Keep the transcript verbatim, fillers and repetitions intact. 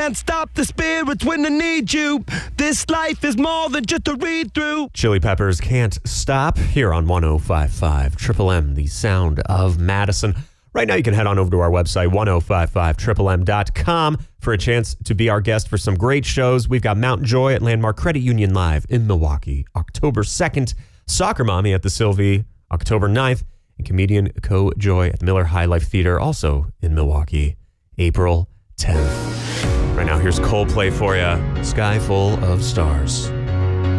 can't stop the spirits when I need you. This life is more than just a read-through. Chili Peppers, Can't Stop, here on one oh five point five Triple M, the sound of Madison. Right now you can head on over to our website, one oh five five triple m dot com, for a chance to be our guest for some great shows. We've got Mountain Joy at Landmark Credit Union Live in Milwaukee, October second. Soccer Mommy at the Sylvie, October ninth. And Comedian Co. Joy at the Miller High Life Theater, also in Milwaukee, April tenth. Right now, here's Coldplay for you, Sky Full of Stars.